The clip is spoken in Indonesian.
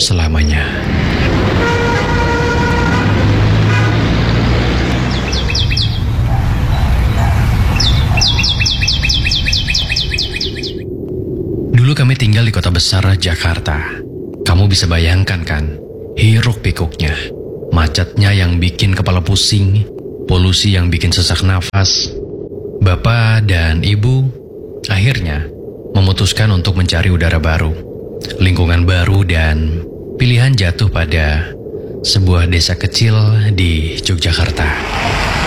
selamanya. Dulu kami tinggal di kota besar Jakarta. Kamu bisa bayangkan kan, hiruk pikuknya, macetnya yang bikin kepala pusing, polusi yang bikin sesak nafas. Bapak dan ibu akhirnya memutuskan untuk mencari udara baru, lingkungan baru, dan pilihan jatuh pada sebuah desa kecil di Yogyakarta.